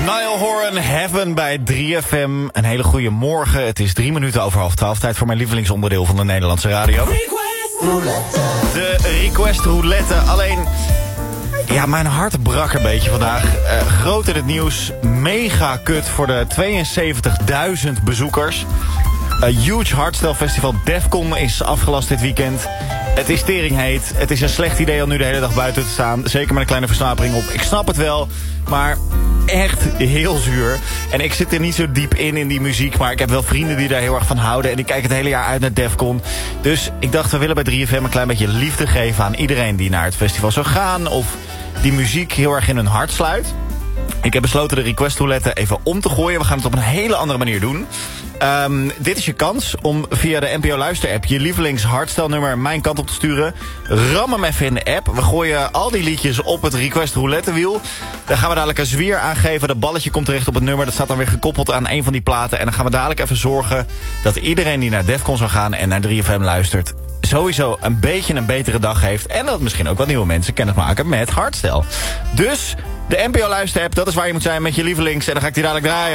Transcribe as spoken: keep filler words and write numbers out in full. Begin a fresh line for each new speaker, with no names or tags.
Niall Horan, Heaven bij drie F M. Een hele goede morgen. Het is drie minuten over half twaalf. Tijd voor mijn lievelingsonderdeel van de Nederlandse radio. De Request Roulette. Alleen, ja, mijn hart brak een beetje vandaag. Uh, groot in het nieuws. Mega kut voor de tweeënzeventigduizend bezoekers. Een huge hardstyle festival Defcon is afgelast dit weekend. Het is teringheet. Het is een slecht idee om nu de hele dag buiten te staan. Zeker met een kleine versnapering op. Ik snap het wel, maar echt heel zuur. En ik zit er niet zo diep in in die muziek, maar ik heb wel vrienden die daar heel erg van houden. En die kijken het hele jaar uit naar Defcon. Dus ik dacht, we willen bij drie F M een klein beetje liefde geven aan iedereen die naar het festival zou gaan. Of die muziek heel erg in hun hart sluit. Ik heb besloten de request roulette even om te gooien. We gaan het op een hele andere manier doen. Um, dit is je kans om via de N P O Luister-app je lievelings hardstyle-nummer mijn kant op te sturen. Ram hem even in de app. We gooien al die liedjes op het request roulette-wiel. Dan gaan we dadelijk een zwier aangeven. Dat balletje komt terecht op het nummer. Dat staat dan weer gekoppeld aan een van die platen. En dan gaan we dadelijk even zorgen dat iedereen die naar Defcon zou gaan en naar drie F M luistert, sowieso een beetje een betere dag heeft. En dat misschien ook wat nieuwe mensen kennis maken met hardstyle. Dus de N P O Luister-app, dat is waar je moet zijn met je lievelings. En dan ga ik die dadelijk draaien.